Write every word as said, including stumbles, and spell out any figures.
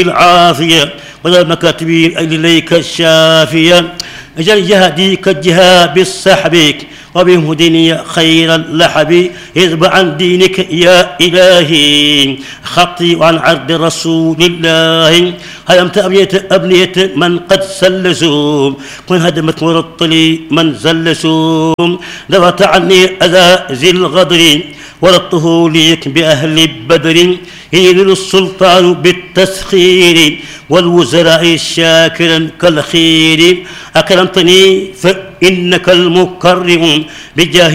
العافية ولا مكاتب إليك الشافية اجعل جهديك الجهاد بالسحب وبهدني خير اللحب اذب عن دينك يا إلهي خطي عن عرض رسول الله هدمت أبنية أبنية من قد سلسوا كن هدمت مرطلي من زلسوا ذبت عني أذى ذي الغدر ورطه ليك بأهل بدر ينيل السلطان بالتسخير والوزراء شاكرا كالخير أكرمتني فإنك المكرم بجاه